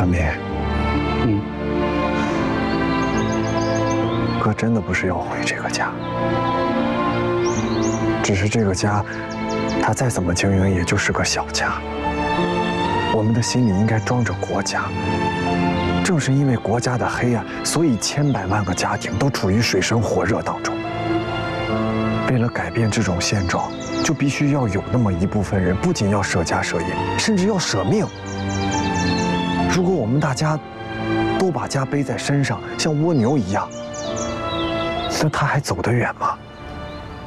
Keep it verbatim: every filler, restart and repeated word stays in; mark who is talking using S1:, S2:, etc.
S1: 春明，
S2: 嗯，
S1: 哥真的不是要回这个家，只是这个家，它再怎么经营，也就是个小家。我们的心里应该装着国家。正是因为国家的黑暗，所以千百万个家庭都处于水深火热当中。为了改变这种现状，就必须要有那么一部分人，不仅要舍家舍业，甚至要舍命。如果我们大家都把家背在身上，像蜗牛一样，那他还走得远吗？